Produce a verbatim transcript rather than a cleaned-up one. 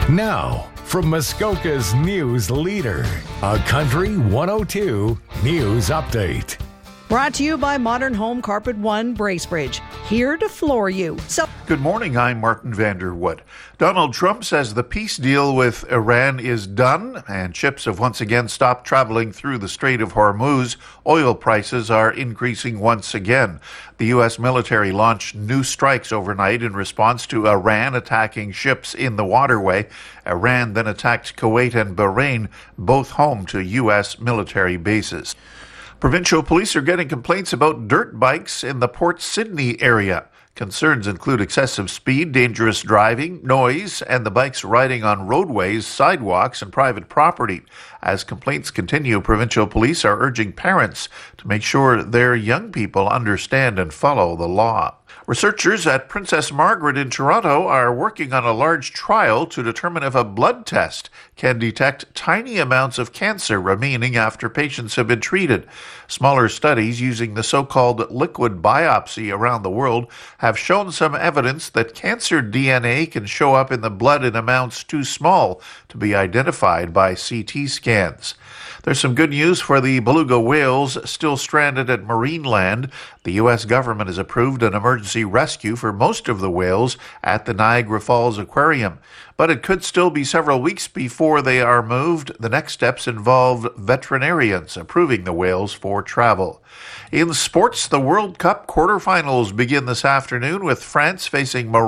Now, from Muskoka's news leader, a Country one oh two News Update. Brought to you by Modern Home Carpet One Bracebridge, here to floor you. So, good morning, I'm Martin Vanderwood. Donald Trump says the peace deal with Iran is done, and ships have once again stopped traveling through the Strait of Hormuz. Oil prices are increasing once again. The U S military launched new strikes overnight in response to Iran attacking ships in the waterway. Iran then attacked Kuwait and Bahrain, both home to U S military bases. Provincial police are getting complaints about dirt bikes in the Port Sydney area. Concerns include excessive speed, dangerous driving, noise, and the bikes riding on roadways, sidewalks, and private property. As complaints continue, provincial police are urging parents to make sure their young people understand and follow the law. Researchers at Princess Margaret in Toronto are working on a large trial to determine if a blood test can detect tiny amounts of cancer remaining after patients have been treated. Smaller studies using the so-called liquid biopsy around the world have shown some evidence that cancer D N A can show up in the blood in amounts too small to be identified by C T scans. There's some good news for the beluga whales still stranded at Marineland. The U S government has approved an emergency rescue for most of the whales at the Niagara Falls Aquarium. But it could still be several weeks before they are moved. The next steps involve veterinarians approving the whales for travel. In sports, the World Cup quarterfinals begin this afternoon with France facing Morocco.